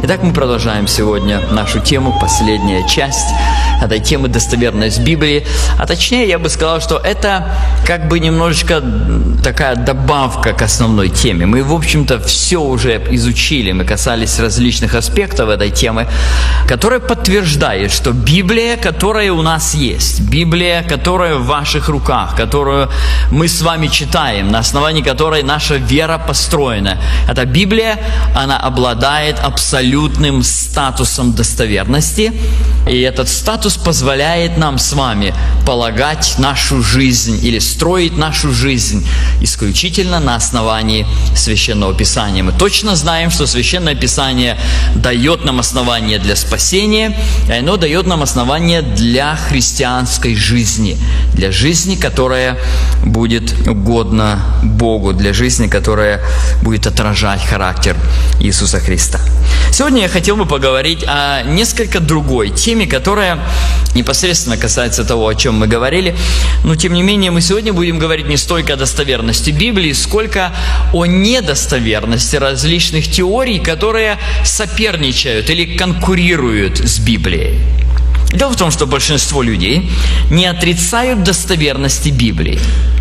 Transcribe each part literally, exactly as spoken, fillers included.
Итак, мы продолжаем сегодня нашу тему, последняя часть этой темы «Достоверность Библии». А точнее, я бы сказал, что это как бы немножечко такая добавка к основной теме. Мы, в общем-то, все уже изучили, мы касались различных аспектов этой темы, которые подтверждают, что Библия, которая у нас есть, Библия, которая в ваших руках, которую мы с вами читаем, на основании которой наша вера построена, эта Библия, она обладает абсолютным статусом достоверности, и этот статус позволяет нам с вами полагать нашу жизнь или строить нашу жизнь исключительно на основании Священного Писания. Мы точно знаем, что Священное Писание дает нам основание для спасения, и оно дает нам основание для христианской жизни, для жизни, которая будет угодна Богу, для жизни, которая будет отражать характер Иисуса Христа. Сегодня я хотел бы поговорить о несколько другой теме, которая непосредственно касается того, о чем мы говорили. Но, тем не менее, мы сегодня будем говорить не столько о достоверности Библии, сколько о недостоверности различных теорий, которые соперничают или конкурируют с Библией. Дело в том, что большинство людей не отрицают достоверности Библии.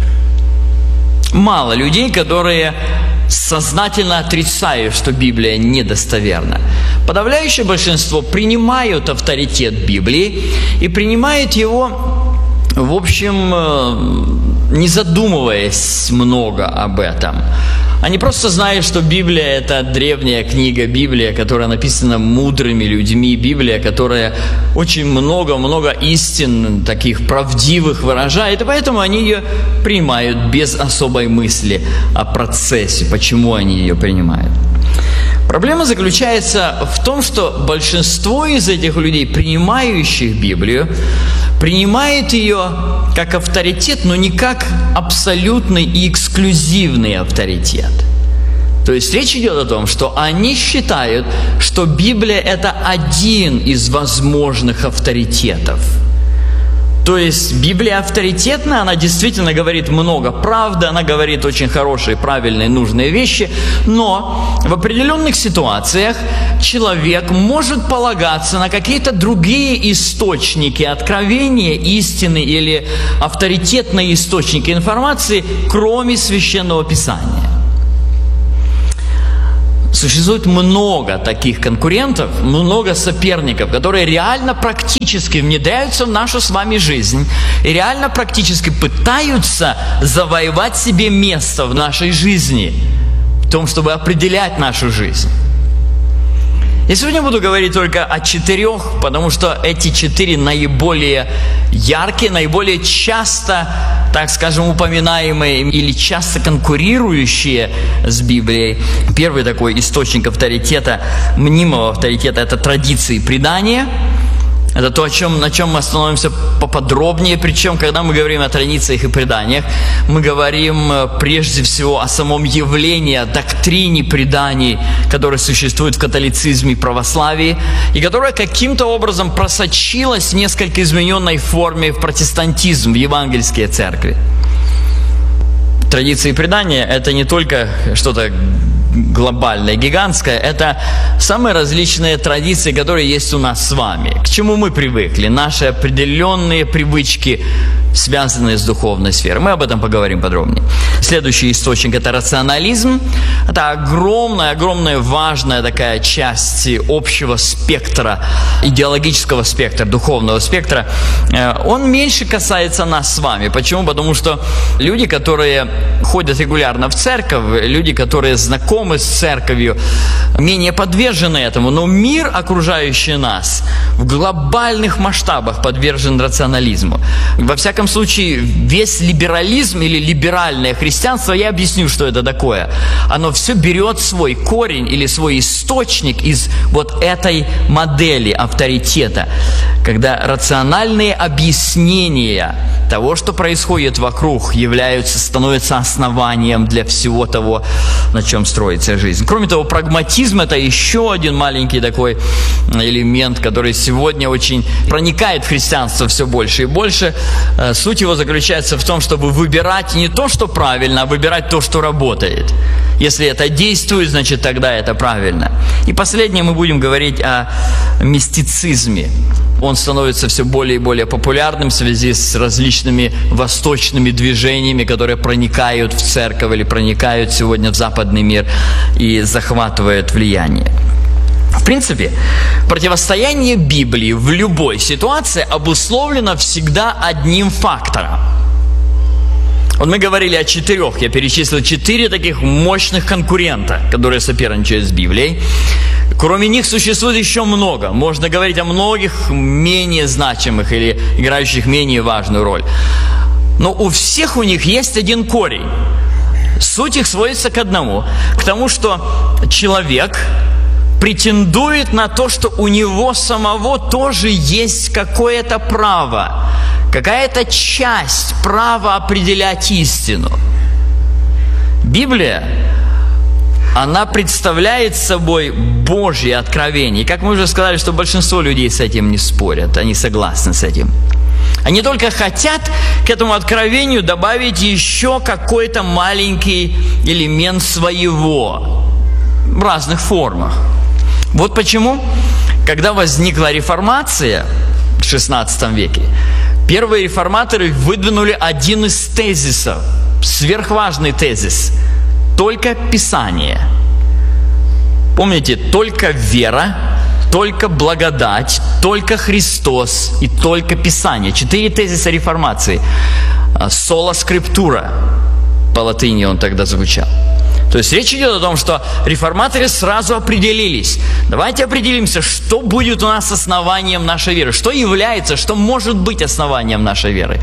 Мало людей, которые сознательно отрицают, что Библия недостоверна. Подавляющее большинство принимают авторитет Библии и принимают его, в общем, не задумываясь много об этом. Они просто знают, что Библия – это древняя книга, Библия, которая написана мудрыми людьми, Библия, которая очень много-много истин таких правдивых выражает, и поэтому они ее принимают без особой мысли о процессе, почему они ее принимают. Проблема заключается в том, что большинство из этих людей, принимающих Библию, принимает ее как авторитет, но не как абсолютный и эксклюзивный авторитет. То есть речь идет о том, что они считают, что Библия – это один из возможных авторитетов. То есть Библия авторитетная, она действительно говорит много правды, она говорит очень хорошие, правильные, нужные вещи, но в определенных ситуациях человек может полагаться на какие-то другие источники откровения, истины или авторитетные источники информации, кроме Священного Писания. Существует много таких конкурентов, много соперников, которые реально практически внедряются в нашу с вами жизнь и реально практически пытаются завоевать себе место в нашей жизни, в том, чтобы определять нашу жизнь. Я сегодня буду говорить только о четырех, потому что эти четыре наиболее яркие, наиболее часто, так скажем, упоминаемые или часто конкурирующие с Библией. Первый такой источник авторитета, мнимого авторитета, это традиции предания. Это то, о чем, на чем мы остановимся поподробнее. Причем, когда мы говорим о традициях и преданиях, мы говорим прежде всего о самом явлении, о доктрине преданий, которая существует в католицизме и православии, и которая каким-то образом просочилась в несколько измененной форме в протестантизм, в евангельские церкви. Традиции и предания – это не только что-то глобальное, гигантское, это самые различные традиции, которые есть у нас с вами. К чему мы привыкли? Наши определенные привычки, связанные с духовной сферой. Мы об этом поговорим подробнее. Следующий источник – это рационализм. Это огромная, огромная, важная такая часть общего спектра, идеологического спектра, духовного спектра. Он меньше касается нас с вами. Почему? Потому что люди, которые ходят регулярно в церковь, люди, которые знакомы с церковью, менее подвержены этому. Но мир, окружающий нас, в глобальных масштабах подвержен рационализму. Во всяком случае, весь либерализм или либеральное христианство, я объясню, что это такое. Оно все берет свой корень или свой источник из вот этой модели авторитета, когда рациональные объяснения того, что происходит вокруг, являются, становятся основанием для всего того, на чем строится строится жизнь. Кроме того, прагматизм – это еще один маленький такой элемент, который сегодня очень проникает в христианство все больше и больше. Суть его заключается в том, чтобы выбирать не то, что правильно, а выбирать то, что работает. Если это действует, значит, тогда это правильно. И последнее, мы будем говорить о мистицизме. Он становится все более и более популярным в связи с различными восточными движениями, которые проникают в церковь или проникают сегодня в западный мир и захватывают влияние. В принципе, противостояние Библии в любой ситуации обусловлено всегда одним фактором. Вот мы говорили о четырех, я перечислил четыре таких мощных конкурента, которые соперничают с Библией. Кроме них существует еще много. Можно говорить о многих менее значимых или играющих менее важную роль. Но у всех у них есть один корень. Суть их сводится к одному. К тому, что человек претендует на то, что у него самого тоже есть какое-то право, какая-то часть права определять истину. Библия, она представляет собой Божье откровение. И как мы уже сказали, что большинство людей с этим не спорят, они согласны с этим. Они только хотят к этому откровению добавить еще какой-то маленький элемент своего в разных формах. Вот почему, когда возникла реформация в шестнадцатом веке, первые реформаторы выдвинули один из тезисов, сверхважный тезис – только Писание. Помните, только вера, только благодать, только Христос и только Писание. Четыре тезиса реформации. Сола скриптура, по латыни он тогда звучал. То есть речь идет о том, что реформаторы сразу определились. Давайте определимся, что будет у нас основанием нашей веры, что является, что может быть основанием нашей веры.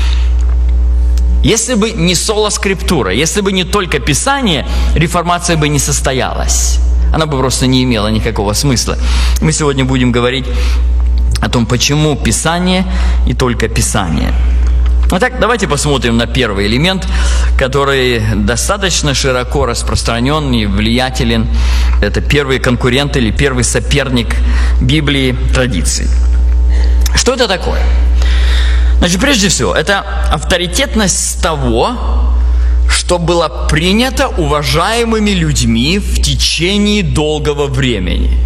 Если бы не сола скриптура, если бы не только Писание, реформация бы не состоялась. Она бы просто не имела никакого смысла. Мы сегодня будем говорить о том, почему Писание и только Писание. Итак, давайте посмотрим на первый элемент, который достаточно широко распространен и влиятелен. Это первый конкурент или первый соперник Библии, традиции. Что это такое? Значит, прежде всего, это авторитетность того, что было принято уважаемыми людьми в течение долгого времени.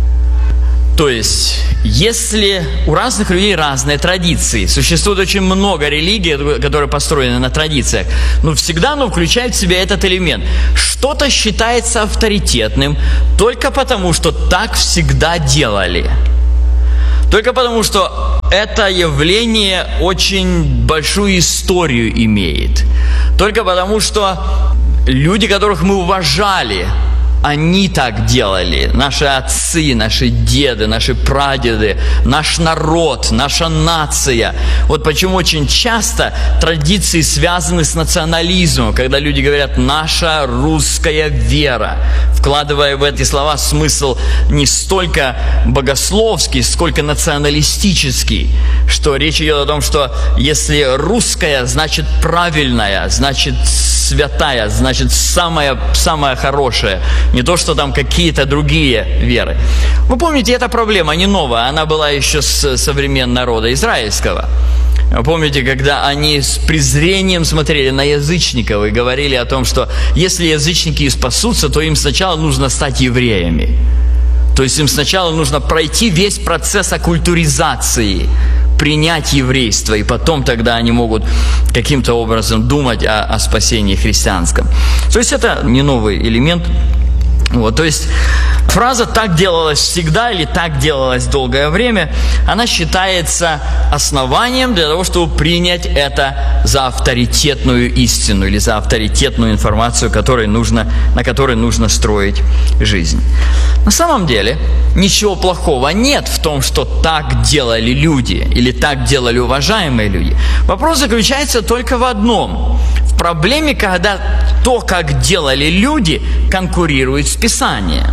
То есть, если у разных людей разные традиции, существует очень много религий, которые построены на традициях, но всегда оно включает в себя этот элемент. Что-то считается авторитетным только потому, что так всегда делали. Только потому, что это явление очень большую историю имеет. Только потому, что люди, которых мы уважали, они так делали. Наши отцы, наши деды, наши прадеды, наш народ, наша нация. Вот почему очень часто традиции связаны с национализмом, когда люди говорят «наша русская вера», вкладывая в эти слова смысл не столько богословский, сколько националистический, что речь идет о том, что если русская, значит правильная, значит святая, значит самая, самая хорошая. Не то, что там какие-то другие веры. Вы помните, эта проблема не новая, она была еще с, со времен народа израильского. Помните, когда они с презрением смотрели на язычников и говорили о том, что если язычники и спасутся, то им сначала нужно стать евреями. То есть им сначала нужно пройти весь процесс оккультуризации, принять еврейство, и потом тогда они могут каким-то образом думать о, о спасении христианском. То есть это не новый элемент. Вот, то есть фраза «так делалось всегда» или «так делалось долгое время», она считается основанием для того, чтобы принять это за авторитетную истину или за авторитетную информацию, которой нужно, на которой нужно строить жизнь. На самом деле ничего плохого нет в том, что так делали люди или так делали уважаемые люди. Вопрос заключается только в одном. В проблеме, когда то, как делали люди, конкурирует с Писанием.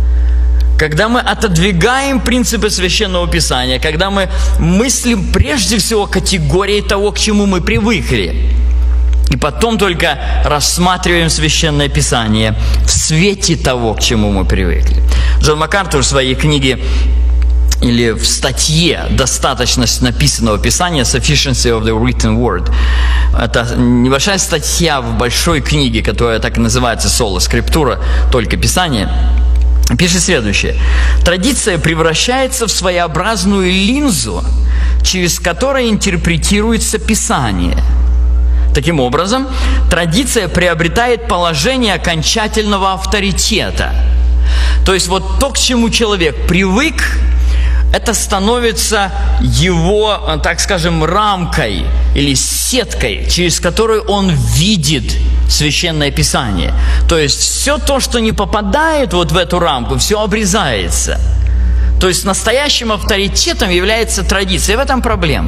Когда мы отодвигаем принципы Священного Писания, когда мы мыслим прежде всего категорией того, к чему мы привыкли. И потом только рассматриваем Священное Писание в свете того, к чему мы привыкли. Джон МакАртур в своей книге или в статье «Достаточность написанного Писания» «Sufficiency of the written word». Это небольшая статья в большой книге, которая так и называется «Соло Скриптура», только Писание. Пишет следующее. Традиция превращается в своеобразную линзу, через которую интерпретируется Писание. Таким образом, традиция приобретает положение окончательного авторитета. То есть вот то, к чему человек привык, это становится его, так скажем, рамкой или сеткой, через которую он видит Священное Писание. То есть все то, что не попадает вот в эту рамку, все обрезается. То есть настоящим авторитетом является традиция. И в этом проблема.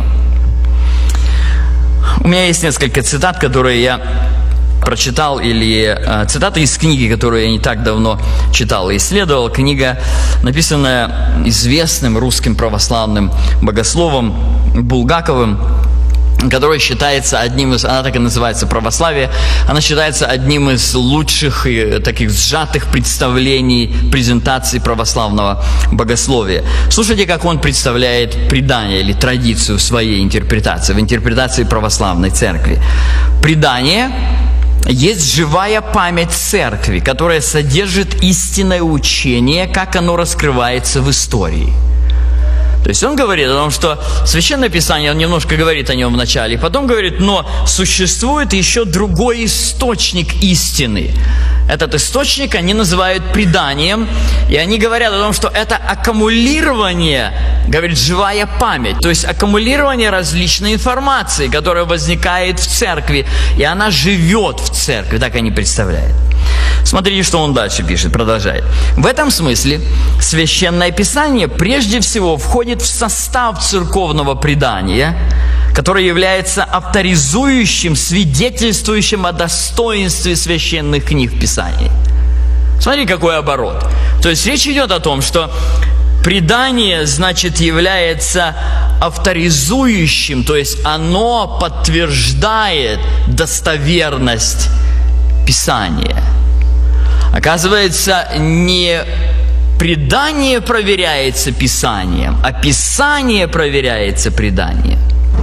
У меня есть несколько цитат, которые я прочитал, или э, цитаты из книги, которую я не так давно читал и исследовал. Книга, написанная известным русским православным богословом Булгаковым, которая считается одним из, она так и называется «Православие», она считается одним из лучших и таких сжатых представлений, презентаций православного богословия. Слушайте, как он представляет предание или традицию в своей интерпретации, в интерпретации православной церкви. Предание есть живая память церкви, которая содержит истинное учение, как оно раскрывается в истории. То есть он говорит о том, что Священное Писание, он немножко говорит о нем в начале, потом говорит, но существует еще другой источник истины. Этот источник они называют преданием, и они говорят о том, что это аккумулирование, говорит, живая память, то есть аккумулирование различной информации, которая возникает в церкви, и она живет в церкви, так они представляют. Смотрите, что он дальше пишет, продолжает. В этом смысле Священное Писание прежде всего входит в состав церковного предания, которое является авторизующим, свидетельствующим о достоинстве священных книг в Писании. Смотри, какой оборот. То есть речь идет о том, что предание, значит, является авторизующим, то есть оно подтверждает достоверность Писания. Оказывается, не предание проверяется Писанием, а Писание проверяется преданием.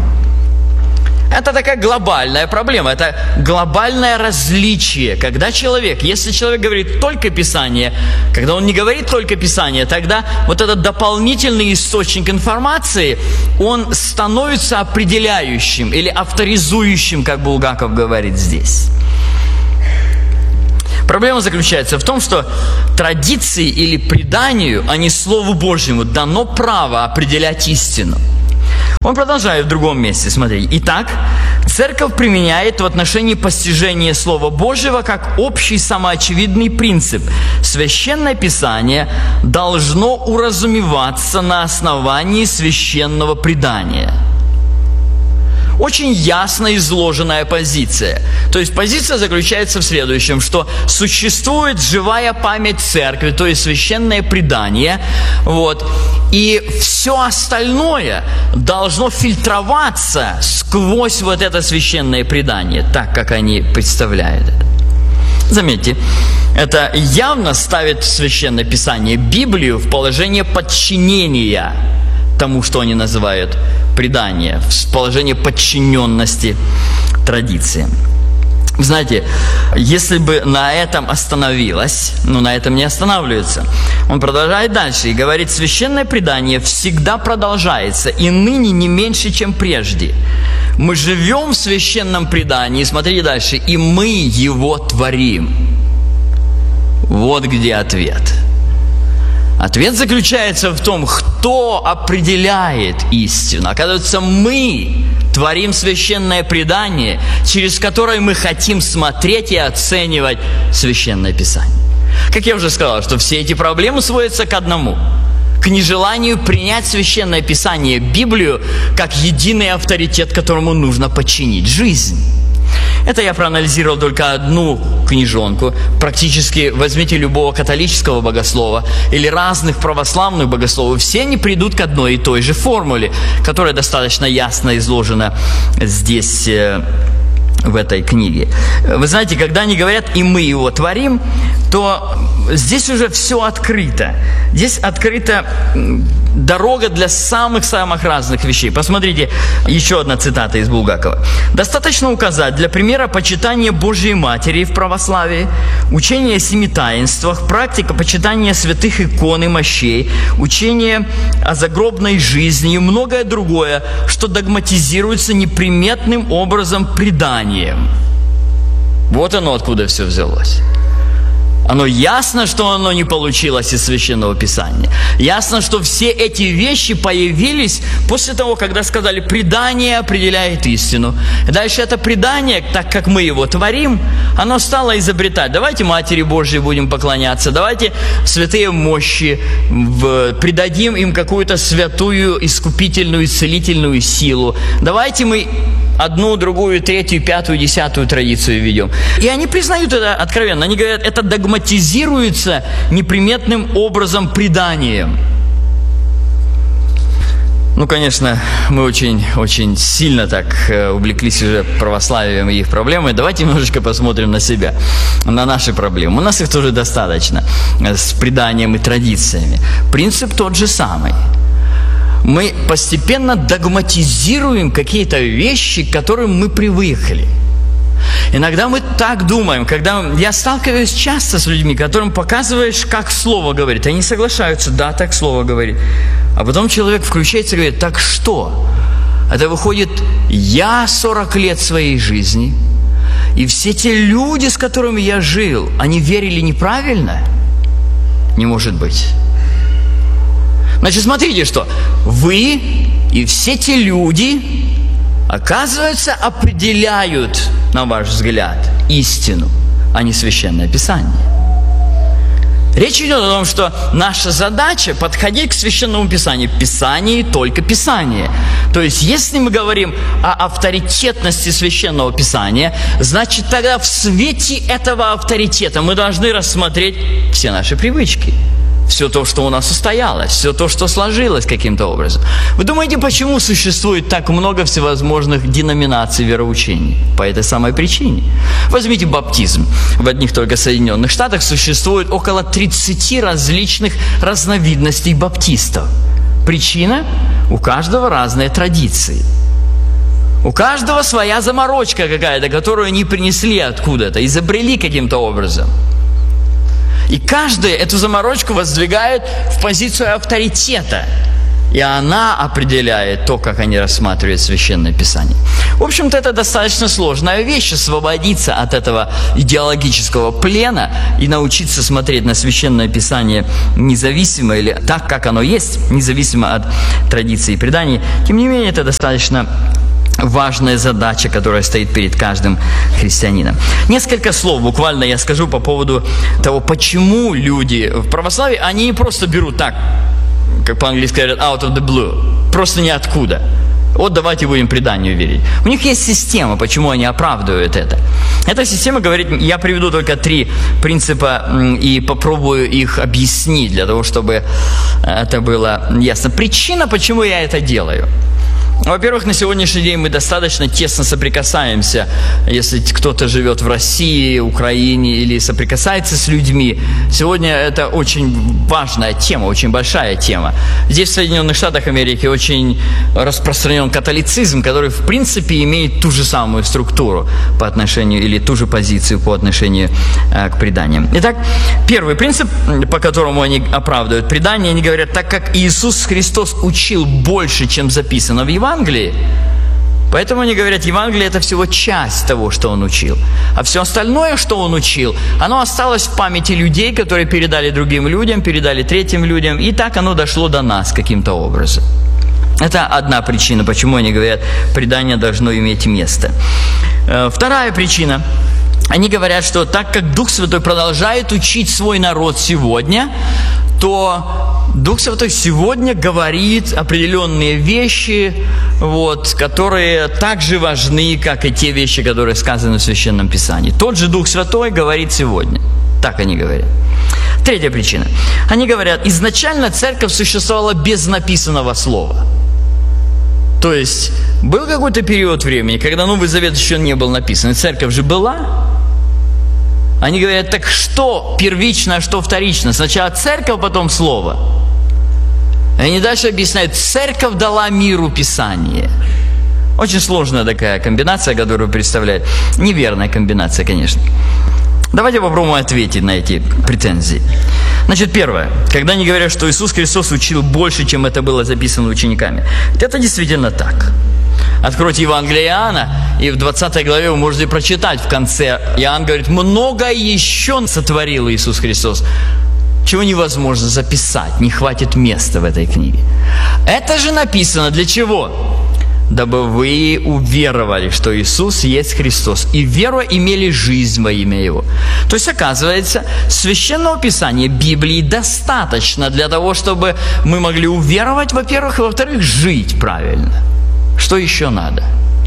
Это такая глобальная проблема, это глобальное различие. Когда человек, если человек говорит только Писание, когда он не говорит только Писание, тогда вот этот дополнительный источник информации, он становится определяющим или авторизующим, как Булгаков говорит здесь. Проблема заключается в том, что традиции или преданию, а не Слову Божьему, дано право определять истину. Он продолжает в другом месте, смотри. Итак, церковь применяет в отношении постижения Слова Божьего как общий самоочевидный принцип. Священное Писание должно уразумеваться на основании священного предания. Очень ясно изложенная позиция. То есть позиция заключается в следующем, что существует живая память церкви, то есть священное предание, вот, и все остальное должно фильтроваться сквозь вот это священное предание, так как они представляют это. Заметьте, это явно ставит Священное Писание, Библию, в положение подчинения тому, что они называют предание, в положение подчиненности традиции. Вы знаете, если бы на этом остановилось, но на этом не останавливается, он продолжает дальше и говорит, священное предание всегда продолжается, и ныне не меньше, чем прежде. Мы живем в священном предании, смотрите дальше, и мы его творим. Вот где ответ. Ответ заключается в том, кто определяет истину. Оказывается, мы творим священное предание, через которое мы хотим смотреть и оценивать Священное Писание. Как я уже сказал, что все эти проблемы сводятся к одному. К нежеланию принять Священное Писание, Библию, как единый авторитет, которому нужно подчинить жизнь. Это я проанализировал только одну книжонку. Практически возьмите любого католического богослова или разных православных богословов. Все они придут к одной и той же формуле, которая достаточно ясно изложена здесь в этой книге. Вы знаете, когда они говорят «и мы его творим», то здесь уже все открыто. Здесь открыта дорога для самых-самых разных вещей. Посмотрите, еще одна цитата из Булгакова. «Достаточно указать для примера почитание Божьей Матери в православии, учение о семи таинствах, практика почитания святых икон и мощей, учение о загробной жизни и многое другое, что догматизируется неприметным образом преданием». Вот оно откуда все взялось. Оно ясно, что оно не получилось из Священного Писания. Ясно, что все эти вещи появились после того, когда сказали «предание определяет истину». И дальше это предание, так как мы его творим, оно стало изобретать. Давайте Матери Божьей будем поклоняться, давайте святые мощи, в, придадим им какую-то святую, искупительную, исцелительную силу. Давайте мы одну, другую, третью, пятую, десятую традицию ведем. И они признают это откровенно. Они говорят, это догматизируется неприметным образом преданием. Ну, конечно, мы очень, очень сильно так увлеклись уже православием и их проблемой. Давайте немножечко посмотрим на себя, на наши проблемы. У нас их тоже достаточно с преданием и традициями. Принцип тот же самый. Мы постепенно догматизируем какие-то вещи, к которым мы привыкли. Иногда мы так думаем, когда я сталкиваюсь часто с людьми, которым показываешь, как Слово говорит. Они соглашаются, да, так Слово говорит. А потом человек включается и говорит, так что? Это выходит, я сорок лет своей жизни, и все те люди, с которыми я жил, они верили неправильно? Не может быть. Значит, смотрите, что вы и все те люди, оказывается, определяют, на ваш взгляд, истину, а не Священное Писание. Речь идет о том, что наша задача подходить к Священному Писанию. Писание и только Писание. То есть, если мы говорим о авторитетности Священного Писания, значит, тогда в свете этого авторитета мы должны рассмотреть все наши привычки. Все то, что у нас устоялось, все то, что сложилось каким-то образом. Вы думаете, почему существует так много всевозможных деноминаций вероучений? По этой самой причине. Возьмите баптизм. В одних только Соединенных Штатах существует около тридцати различных разновидностей баптистов. Причина? У каждого разные традиции. У каждого своя заморочка какая-то, которую они принесли откуда-то, изобрели каким-то образом. И каждый эту заморочку воздвигает в позицию авторитета. И она определяет то, как они рассматривают Священное Писание. В общем-то, это достаточно сложная вещь, освободиться от этого идеологического плена и научиться смотреть на Священное Писание независимо или так, как оно есть, независимо от традиций и преданий. Тем не менее, это достаточно важная задача, которая стоит перед каждым христианином. Несколько слов буквально я скажу по поводу того, почему люди в православии, они не просто берут так, как по-английски говорят, out of the blue, просто ниоткуда. Вот давайте будем преданию верить. У них есть система, почему они оправдывают это. Эта система говорит, я приведу только три принципа и попробую их объяснить, для того, чтобы это было ясно. Причина, почему я это делаю. Во-первых, на сегодняшний день мы достаточно тесно соприкасаемся, если кто-то живет в России, Украине или соприкасается с людьми. Сегодня это очень важная тема, очень большая тема. Здесь, в Соединенных Штатах Америки, очень распространен католицизм, который, в принципе, имеет ту же самую структуру по отношению, или ту же позицию по отношению э, к преданиям. Итак, первый принцип, по которому они оправдывают предание, они говорят, так как Иисус Христос учил больше, чем записано в Евангелии, Евангелии. Поэтому они говорят, Евангелие – это всего часть того, что он учил. А все остальное, что он учил, оно осталось в памяти людей, которые передали другим людям, передали третьим людям, и так оно дошло до нас каким-то образом. Это одна причина, почему они говорят, предание должно иметь место. Вторая причина. Они говорят, что так как Дух Святой продолжает учить свой народ сегодня, то Дух Святой сегодня говорит определенные вещи, вот, которые так же важны, как и те вещи, которые сказаны в Священном Писании. Тот же Дух Святой говорит сегодня. Так они говорят. Третья причина. Они говорят, изначально церковь существовала без написанного слова. То есть был какой-то период времени, когда Новый Завет еще не был написан, и церковь же была. Они говорят, так что первично, а что вторично? Сначала церковь, потом слово. И они дальше объясняют, церковь дала миру Писание. Очень сложная такая комбинация, которую представляет. Неверная комбинация, конечно. Давайте попробуем ответить на эти претензии. Значит, первое. Когда они говорят, что Иисус Христос учил больше, чем это было записано учениками. Это действительно так. Откройте Евангелие Иоанна, и в двадцатой главе вы можете прочитать в конце. Иоанн говорит, много еще сотворил Иисус Христос, чего невозможно записать, не хватит места в этой книге. Это же написано для чего? Дабы вы уверовали, что Иисус есть Христос, и веруя имели жизнь во имя Его. То есть, оказывается, Священного Писания, Библии достаточно для того, чтобы мы могли уверовать, во-первых, и во-вторых, жить правильно. Что еще надо?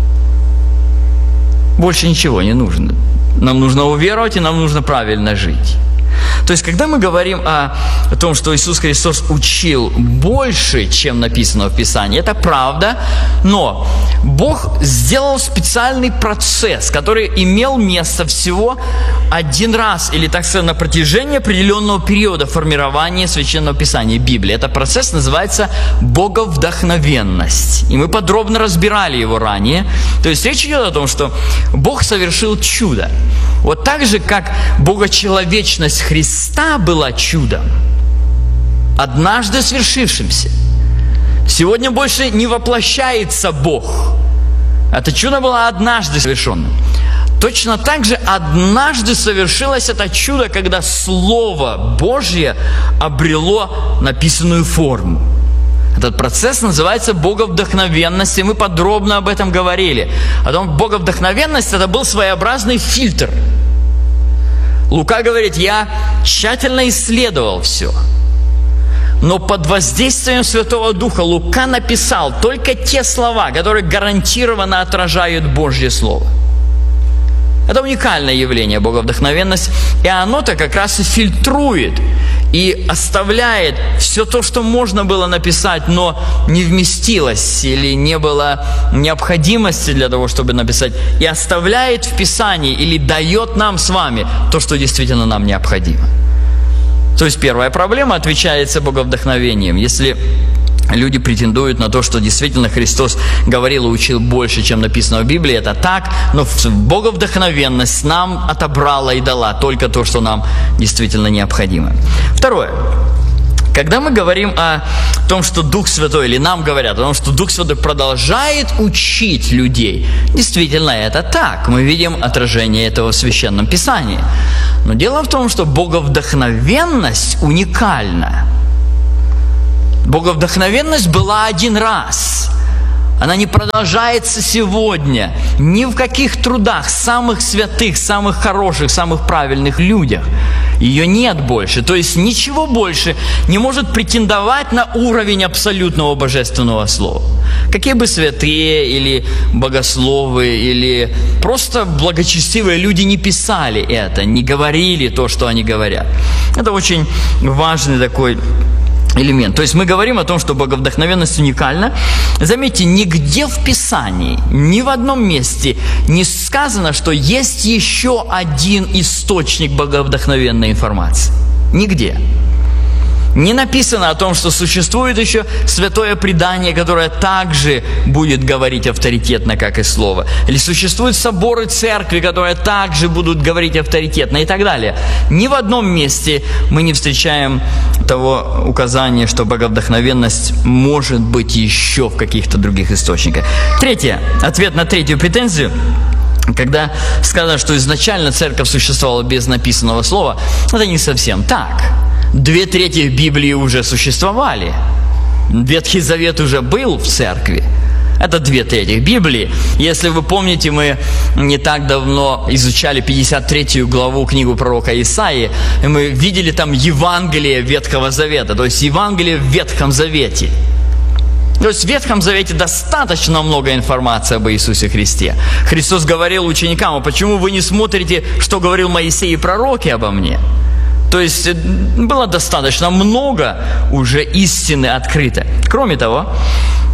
Больше ничего не нужно. Нам нужно уверовать, и нам нужно правильно жить. То есть, когда мы говорим о, о том, что Иисус Христос учил больше, чем написано в Писании, это правда, но Бог сделал специальный процесс, который имел место всего один раз, или, так сказать, на протяжении определенного периода формирования Священного Писания, Библии. Этот процесс называется боговдохновенность. И мы подробно разбирали его ранее. То есть, речь идет о том, что Бог совершил чудо. Вот так же, как богочеловечность Христа была чудом, однажды свершившимся. Сегодня больше не воплощается Бог. Это чудо было однажды совершенным. Точно так же однажды совершилось это чудо, когда Слово Божье обрело написанную форму. Этот процесс называется боговдохновенность, и мы подробно об этом говорили. О том, боговдохновенность – это был своеобразный фильтр. Лука говорит, я тщательно исследовал все. Но под воздействием Святого Духа Лука написал только те слова, которые гарантированно отражают Божье Слово. Это уникальное явление, боговдохновенность, и оно-то как раз и фильтрует, и оставляет все то, что можно было написать, но не вместилось, или не было необходимости для того, чтобы написать, и оставляет в Писании, или дает нам с вами то, что действительно нам необходимо. То есть первая проблема отвечается боговдохновением. Если люди претендуют на то, что действительно Христос говорил и учил больше, чем написано в Библии, это так, но боговдохновенность нам отобрала и дала только то, что нам действительно необходимо. Второе. Когда мы говорим о том, что Дух Святой, или нам говорят о том, что Дух Святой продолжает учить людей, действительно это так. Мы видим отражение этого в Священном Писании. Но дело в том, что боговдохновенность уникальна. Боговдохновенность была один раз. Она не продолжается сегодня. Ни в каких трудах самых святых, самых хороших, самых правильных людях. Ее нет больше. То есть ничего больше не может претендовать на уровень абсолютного божественного слова. Какие бы святые или богословы, или просто благочестивые люди не писали это, не говорили то, что они говорят. Это очень важный такой элемент. То есть мы говорим о том, что боговдохновенность уникальна. Заметьте, нигде в Писании, ни в одном месте не сказано, что есть еще один источник боговдохновенной информации. Нигде. Не написано о том, что существует еще святое предание, которое также будет говорить авторитетно, как и слово. Или существуют соборы церкви, которые также будут говорить авторитетно и так далее. Ни в одном месте мы не встречаем того указания, что боговдохновенность может быть еще в каких-то других источниках. Третье. Ответ на третью претензию. Когда сказано, что изначально церковь существовала без написанного слова, это не совсем так. Две трети Библии уже существовали. Ветхий Завет уже был в церкви. Это две трети Библии. Если вы помните, мы не так давно изучали пятьдесят третью главу книгу пророка Исаии, и мы видели там Евангелие Ветхого Завета, то есть Евангелие в Ветхом Завете. То есть в Ветхом Завете достаточно много информации об Иисусе Христе. Христос говорил ученикам, а почему вы не смотрите, что говорил Моисей и пророки обо мне? То есть было достаточно много уже истины открыто. Кроме того,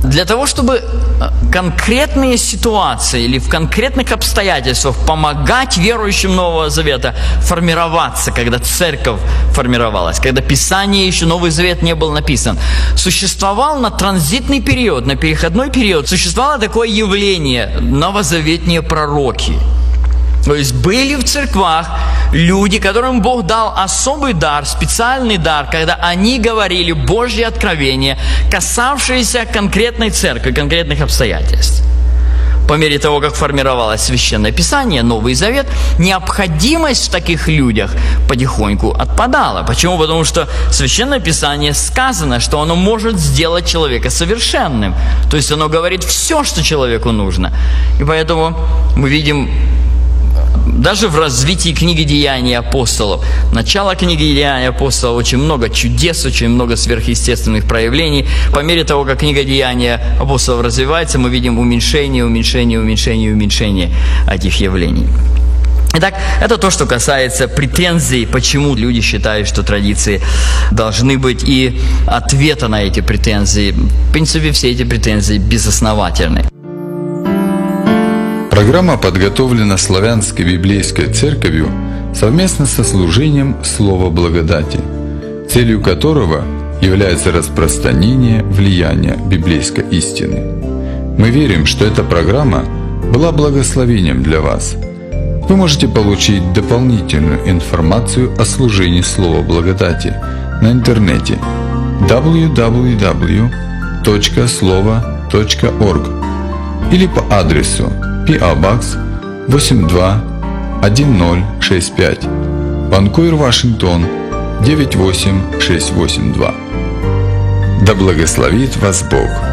Для того, чтобы конкретные ситуации или в конкретных обстоятельствах помогать верующим Нового Завета формироваться, когда церковь формировалась, когда Писание еще, Новый Завет не был написан, существовал на транзитный период, на переходной период, существовало такое явление – новозаветные пророки. То есть были в церквах люди, которым Бог дал особый дар, специальный дар, когда они говорили Божье откровение, касавшееся конкретной церкви, конкретных обстоятельств. По мере того, как формировалось Священное Писание, Новый Завет, необходимость в таких людях потихоньку отпадала. Почему? Потому что в Священном Писании сказано, что оно может сделать человека совершенным. То есть оно говорит все, что человеку нужно. И поэтому мы видим даже в развитии книги Деяний апостолов, начало книги Деяний апостолов, очень много чудес, очень много сверхъестественных проявлений. По мере того, как книга Деяний апостолов развивается, мы видим уменьшение, уменьшение, уменьшение, уменьшение этих явлений. Итак, это то, что касается претензий, почему люди считают, что традиции должны быть, и ответа на эти претензии. В принципе, все эти претензии безосновательны. Программа подготовлена Славянской библейской церковью совместно со служением Слова Благодати, целью которого является распространение влияния библейской истины. Мы верим, что эта программа была благословением для вас. Вы можете получить дополнительную информацию о служении Слова Благодати на интернете дабл ю дабл ю дабл ю точка слова точка орг или по адресу пи о Box восемь два один ноль шесть пять, Ванкувер, Вашингтон девять восемь шесть восемь два. Да благословит вас Бог!